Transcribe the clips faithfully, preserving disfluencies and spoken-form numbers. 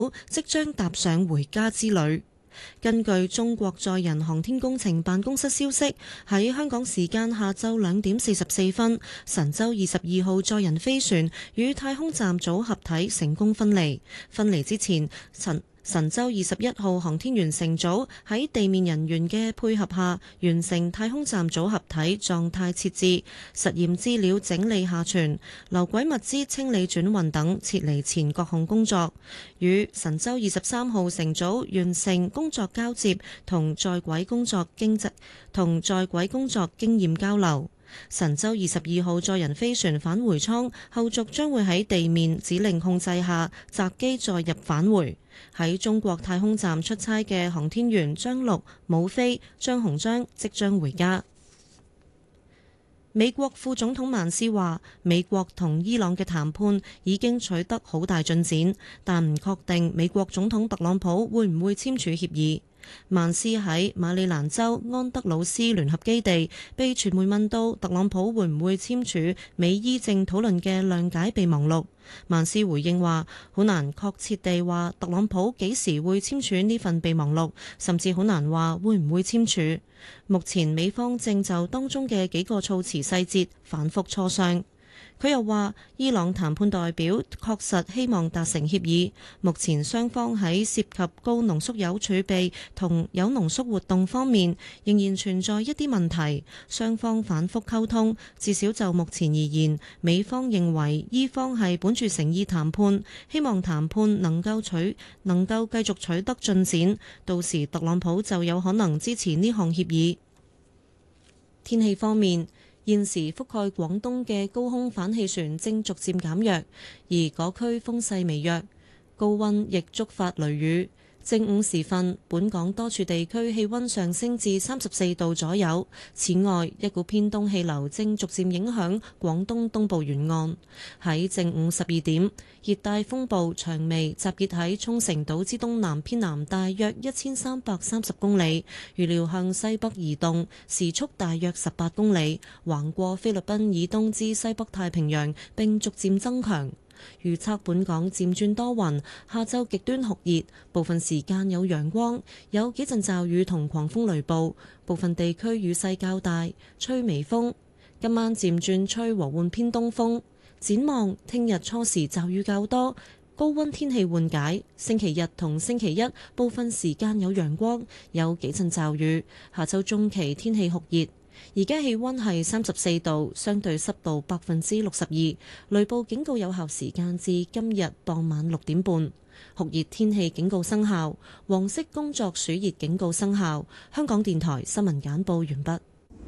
即將踏上回家之旅。根據中國載人航天工程辦公室消息，喺香港時間下晝兩點四十四分，神舟二十二號載人飛船與太空站組合體成功分離。分離之前，神神舟二十一號航天員乘組喺地面人員嘅配合下，完成太空站組合體狀態設置、實驗資料整理下傳、留軌物資清理轉運等撤離前各項工作，與神舟二十三號乘組完成工作交接同在軌工作經濟同在軌工作經驗交流。神舟二十二號載人飛船返回艙後續將會喺地面指令控制下擇機載入返回。喺中國太空站出差嘅航天員張陸、武飛、張鴻章即將回家。美國副總統曼斯話，美國同伊朗嘅談判已經取得好大進展，但唔確定美國總統特朗普會唔會簽署協議。曼斯喺馬里蘭州安德魯斯聯合基地被傳媒問到特朗普會唔會簽署美伊正討論嘅諒解備忘錄，曼斯回應話好難確切地話特朗普幾時會簽署呢份備忘錄，甚至好難話會唔會簽署。目前美方正就當中嘅幾個措辭細節反覆磋商。佢又話，伊朗談判代表確實希望達成協議，目前雙方喺涉及高濃縮鈾儲備同鈾濃縮活動方面仍然存在一啲問題，雙方反覆溝通，至少就目前而言，美方認為伊方係本住誠意談判，希望談判能夠取能夠繼續取得進展，到時特朗普就有可能支持呢項協議。天氣方面，現時覆蓋廣東嘅高空反氣旋正逐漸減弱，而嗰區風勢微弱，高溫亦觸發雷雨。正午時分，本港多處地區氣溫上升至三十四度左右。此外，一股偏東氣流正逐漸影響廣東東部沿岸。喺正午十二點，熱帶風暴長薇集結喺沖繩島之東南偏南大約一千三百三十公里，預料向西北移動，時速大約十八公里，橫過菲律賓以東至西北太平洋，並逐漸增強。預測本港漸轉多雲，下晝極端酷熱，部分時間有陽光，有幾陣驟雨同狂風雷暴，部分地區雨勢較大，吹微風。今晚漸轉吹和緩偏東風。展望聽日初時驟雨較多，高溫天氣緩解。星期日同星期一部分時間有陽光，有幾陣驟雨。下週中期天氣酷熱。而家氣溫係三十四度，相對濕度百分之六十二，雷暴警告有效時間至今日傍晚六點半。酷熱天氣警告生效，黃色工作暑熱警告生效。香港電台新聞簡報完畢。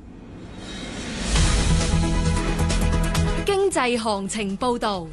經濟行情報導。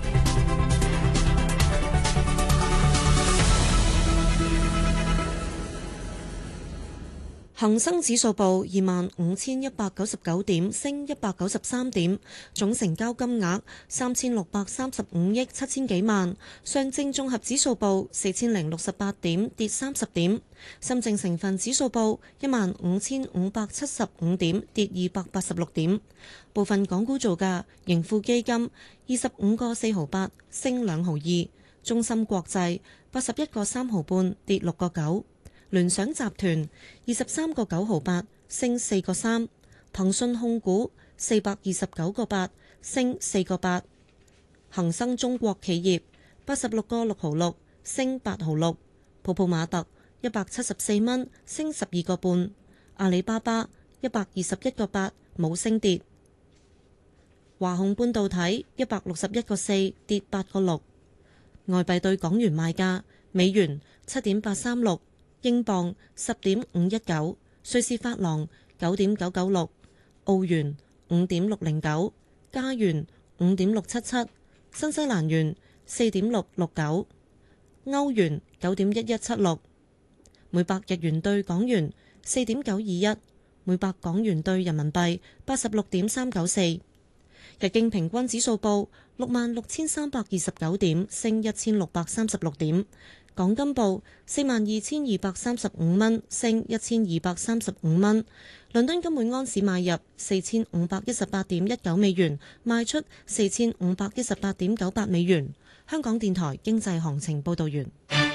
恒生指數報二萬五千一百九十九點，升一百九十三點，總成交金額三千六百三十五億七千幾萬。上證綜合指數報四千零六十八點，跌三十點。深證成分指數報一萬五千五百七十五點，跌二百八十六點。部分港股造價：盈富基金二十五個四毫八，升兩毫二；中芯國際八十一個三毫半，跌六個九。聯想集團二十三個九毫八，升四個三；騰訊控股四百二十九個八，升四個八；恒生中國企業八十六個六毫六，升八毫六；泡泡瑪特一百七十四蚊，升十二個半；阿里巴巴一百二十一個八，冇升跌；華虹半導體一百六十一個四，跌八個六。外幣對港元賣價：美元七點八三六。英鎊十點五一九，瑞士法郎九點九九六，澳元五點六零九，加元五點六七七，新西蘭元四點六六九，歐元九點一一七六，每百日元對港元四點九二一，每百港元對人民幣八十六點三九四。日經平均指數報六萬六千三百二十九點，升一千六百三十六點。港金報四萬二千二百三十五蚊，升一千二百三十五蚊。倫敦金每安士買入四千五百一十八點一九美元，賣出四千五百一十八點九八美元。香港電台經濟行情報道完。